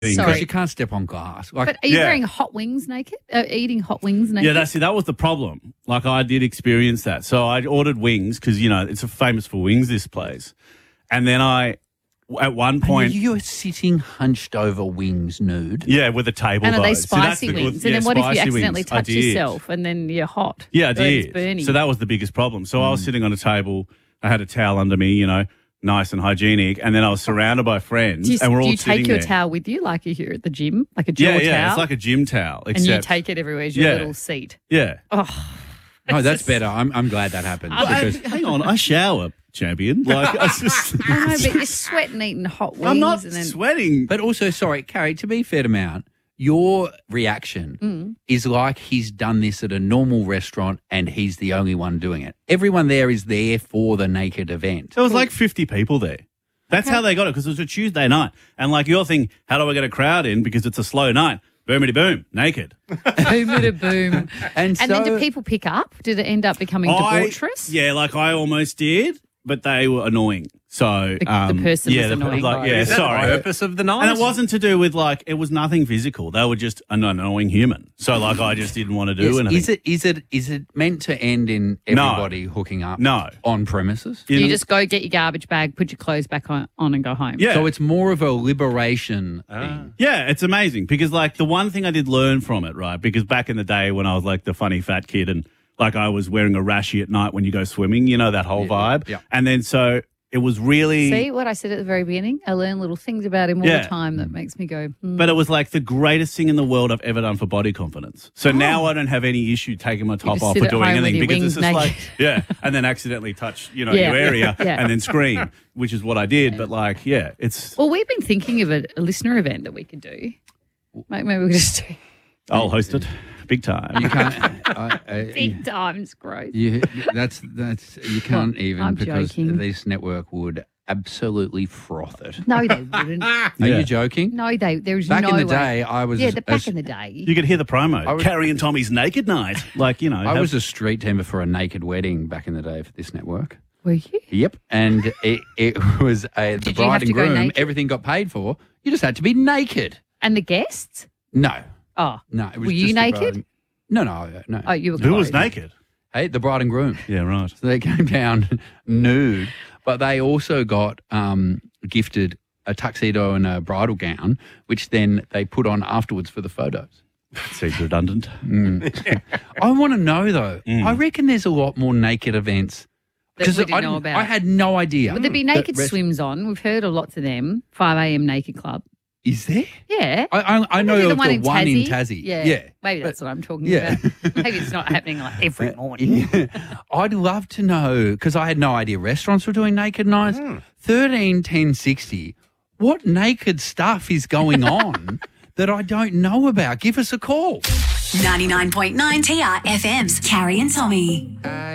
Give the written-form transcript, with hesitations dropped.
Because you can't step on glass. Like, But are you wearing hot wings naked? Eating hot wings naked? Yeah, that was the problem. Like, I did experience that. So I ordered wings because, it's famous for wings, this place. And then at one point... you're sitting hunched over wings nude. Yeah, with a table. And are they though. So that's spicy the wings? good- And then what if you spicy accidentally wings. touch yourself and then you're hot? Yeah, I Or it's did. burning. So that was the biggest problem. So I was sitting on a table. I had a towel under me, nice and hygienic. And then I was surrounded by friends. And we're all do you sitting take your there. towel with you like you're at the gym? Like a gel towel? Yeah, it's like a gym towel. and you take it everywhere as your little seat. Yeah. Oh, No, that's better. I'm glad that happened. Because Hang on, I shower, champion. Like, I just... I know, but you're sweating eating hot wings. I'm not and then, sweating. But also, sorry, Carrie, to be fair to Mount, your reaction is like he's done this at a normal restaurant and he's the only one doing it. Everyone there is there for the naked event. There was like 50 people there. That's how they got it, because it was a Tuesday night. And like your thing, how do I get a crowd in because it's a slow night? Boomity boom, naked. boom, boom. And then do people pick up? Did it end up becoming debaucherous? Yeah, like I almost did, but they were annoying. So The person was annoying. Yeah, Is that sorry. the purpose of the night? And it wasn't to do with it was nothing physical. They were just an annoying human. So I just didn't want to do anything. Is it meant to end in everybody hooking up? No. On premises? You just go get your garbage bag, put your clothes back on and go home. Yeah. So it's more of a liberation thing. Yeah, it's amazing because the one thing I did learn from it, right? Because back in the day when I was the funny fat kid and I was wearing a rashie at night when you go swimming, that whole vibe. Yeah. And then so it was really... See what I said at the very beginning? I learn little things about him all the time that makes me go, But it was the greatest thing in the world I've ever done for body confidence. So now I don't have any issue taking my top just off sit or at doing home with anything your because it's wings just naked. and then accidentally touch, your Yeah. area Yeah. and then scream, which is what I did. But it's... Well, we've been thinking of a listener event that we could do. Maybe we could just do I'll host it. Big time. You can't. big times growth. That's you can't even I'm because joking. this network would absolutely froth it. No, they wouldn't. Are Yeah. you joking? No, there's Back no in the way. day, I was back in the day. You could hear the promo. Carrie and Tommy's naked night. I was a street teamer for a naked wedding back in the day for this network. Were you? Yep, and it was the Did you have bride to and go groom. naked? Everything got paid for. You just had to be naked. And the guests? No, Oh. no. It was Were you just the naked? bride and- No. Oh, you were Who was clothed. naked? Hey, the bride and groom. Yeah, right. So they came down nude, but they also got gifted a tuxedo and a bridal gown, which then they put on afterwards for the photos. Seems redundant. I want to know, though. I reckon there's a lot more naked events. That we didn't know about. I had no idea. Would there be naked that swims on? We've heard of lots of them. 5 a.m. Naked Club. Is there? Yeah. I know Maybe of the one in Tassie. Yeah. Maybe that's what I'm talking Yeah. about. Maybe it's not happening every morning. I'd love to know, because I had no idea restaurants were doing naked nights. 13 10 60. What naked stuff is going on that I don't know about? Give us a call. 99.9 TR FM's Carrie and Tommy.